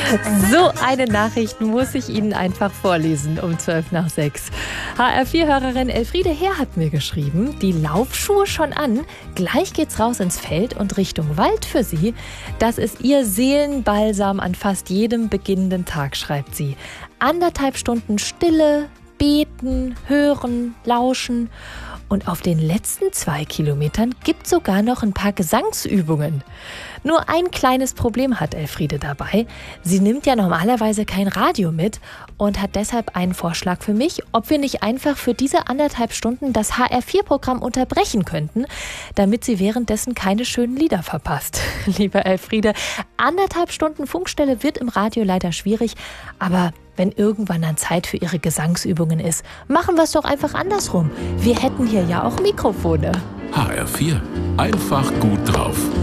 So eine Nachricht muss ich Ihnen einfach vorlesen um 6:12. HR4-Hörerin Elfriede Heer hat mir geschrieben, die Laufschuhe schon an, gleich geht's raus ins Feld und Richtung Wald für sie. Das ist ihr Seelenbalsam an fast jedem beginnenden Tag, schreibt sie. 1,5 Stunden Stille, beten, hören, lauschen. Und auf den letzten 2 Kilometern gibt sogar noch ein paar Gesangsübungen. Nur ein kleines Problem hat Elfriede dabei. Sie nimmt ja normalerweise kein Radio mit und hat deshalb einen Vorschlag für mich, ob wir nicht einfach für diese 1,5 Stunden das HR4-Programm unterbrechen könnten, damit sie währenddessen keine schönen Lieder verpasst. Liebe Elfriede, 1,5 Stunden Funkstelle wird im Radio leider schwierig, aber wenn irgendwann dann Zeit für ihre Gesangsübungen ist, machen wir es doch einfach andersrum. Wir hätten hier ja auch Mikrofone. HR4. Einfach gut drauf.